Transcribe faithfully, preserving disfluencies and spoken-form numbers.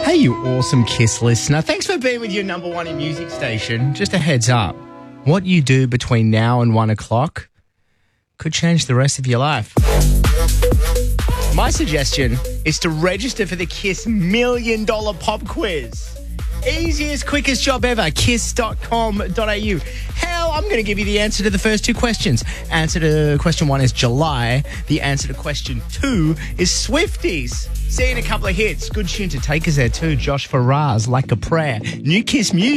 Hey, you awesome Kiss listener. Thanks for being with your number one in music station. Just a heads up, what you do between now and one o'clock could change the rest of your life. My suggestion is to register for the Kiss Million Dollar Pop Quiz. Easiest, quickest job ever, kiss dot com dot a u. Hell, I'm going to give you the answer to the first two questions. Answer to question one is July. The answer to question two is Swifties. See you in a couple of hits. Good tune to take us there too. Josh Faraz, Like a Prayer. New Kiss Music.